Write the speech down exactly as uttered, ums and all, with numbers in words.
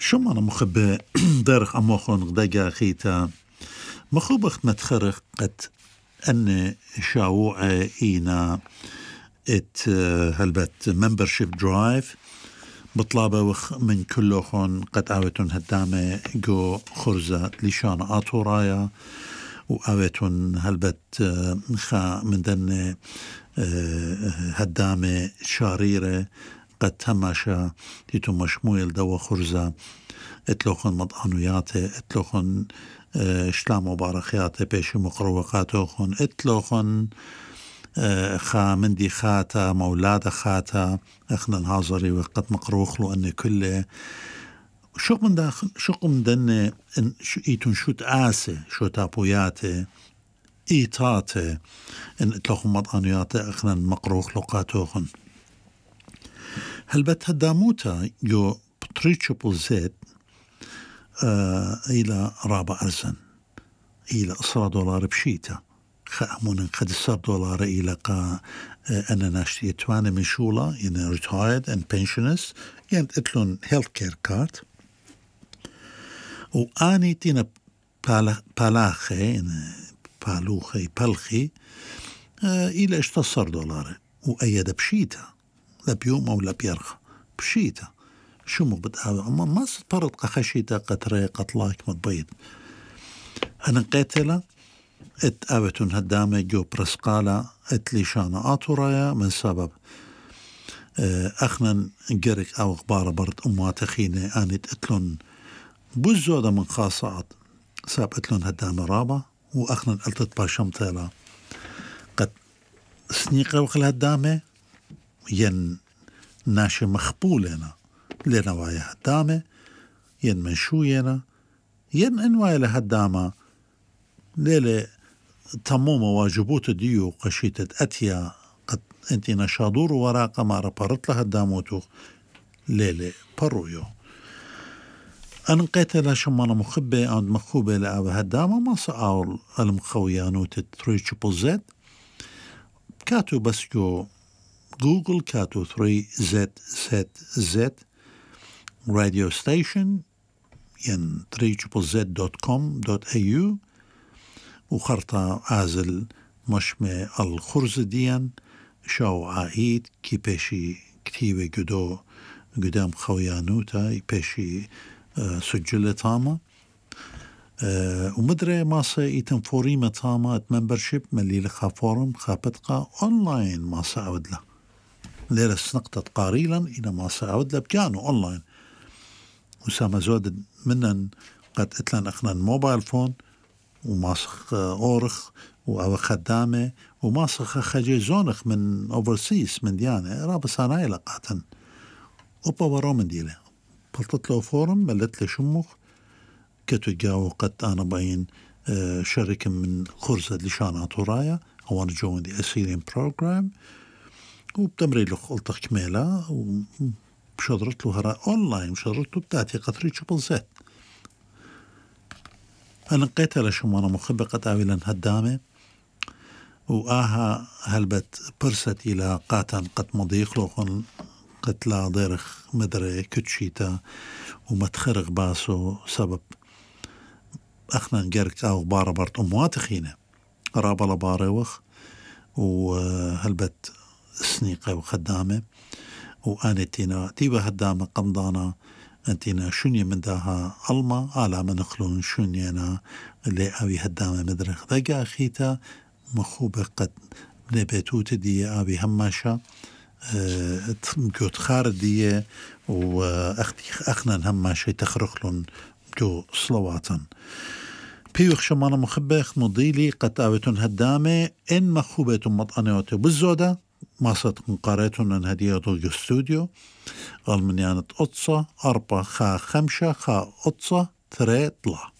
شو ما أنا مخبى دارخ أموخون غداقا خيتا مخوبخ متخرق قد أن شاوعة إينا ات هلبت membership drive بطلابة وخ من كلوخون قد عاوتون هدامة جو خرزة لشان آتورايا وعاوتون هلبت خا من دن هدامة شاريرة قد تماشا تيتو مشمويل دوا خرزة اتلوخن مضانوياته اتلوخن شلام وبارخياته بيش مقروقاتوخن اتلوخن خا مندي خاتا مولاد خاتا اخنا الهازري وقت مقروخ له ان كله شو من داخل شو من دن ايتون شوت آسه شو تابوياته ايتاته ان اتلوخن مضانوياته اخنا مقروخ لقاتوخن هل بتهداموتا يو بتريتشبل زيت آه إلى رابع أرزن إلى أسرة دولار بشيتا خامون قد السر دولار إلى قا آه أنا ناشتي يتوانا من شولا يعني retired and pensioners يعني اتلون health care card وآني تينا بالاخي يعني بالوخي بالخي آه إلى اشتصر دولار وأيد بشيتا لا بيوم أو لا بيرخ بشيتا شو مقبض هذا أما ما ستبرد قخشيتا قطري قطلاك متبيض أنا قاتلة ات آوتون هدامة جو برسقالة ات ليشانا آتورايا من سبب أخنا نقرق أو أخبار برد أموات خينة آنت اتلون بوزودة من خاصات ساب اتلون هدامة رابع وأخنا التت باشمتالا قد سنيقة وخل هدامة ين ناشي مخبولنا لنا ويا هدامة ين منشوينا ين انواع لهدامة ليلة تموم واجبوت ديو قشيتة أتيا قد انتي نشادور وراقة ما ربارت لهداموتو ليلة برويو أنا قيتلا شمانا مخبة عند مخوبة لأبا هدامة ما سأعول المخويانوت تريتشبل زد كاتو بس جو جوجل كاتو ثري زد زد زد راديو ستيشن ين تريتشبل زد دوت كوم دوت اي يو وخرطة عازل مشمع الخرز ديان شاو عايد كي بيشي كتيبة قدو قدام خويانوتا بيشي آه سجلة تاما آه ومدري ماسا ايتن فوريمة تاما ات ممبرشيب ملي لخا فورم خابتقا اونلاين ماسا عودلا ليلة سنقطة قاريلا إلى ما سأعود لبكانوا أونلاين وسام زود منن قد اتلن أخنا الموبايل فون وماسخ أورخ وأو خدامة وماسخ خجي زونخ من أوفرسيس من ديانة رابا ساناي لقاتن أوبا ورا من ديلة بلطت له فورم ملت له شمخ كتو جاو قد أنا باين آه شركة من خرزة لشانات ورايا I want to join the Assyrian program وبتمري له قلت كميلة وشدرت له هراء أونلاين وشدرت له بتاعتي قطري شبل زيت أنا قيتها لشمانا مخبة قد عاولا هدامة وآها هلبت برست إلى قاتن قد مضيق لوخن قد لا ضيرخ مدري كتشيتا ومتخرق باسو سبب أخنا نقرق أو بارا برت أموات خينة رابا لباريوخ وهلبت سنيقة وخدامة وآنتنا تيبا هدامة قمضانا أنتنا شنية من داها ألما على من نخلون شنينا اللي أبي هدامة مدرخ ذاقا أخيتا مخوبة قد نبيتوت دي أبي هماشا أه جو تخار دي وأختي أخنا هماشا تخرخلون جو صلواتا بيوخ شمانا مخبخ مضيلي قد آوتون هدامة إن مخوبتون مطعنيوتو بالزودة ما صدقن قاريتون أن هدية ضوء استوديو غالمنيانة أطسة أربعة خا خمسة خا أطسة ثري طلع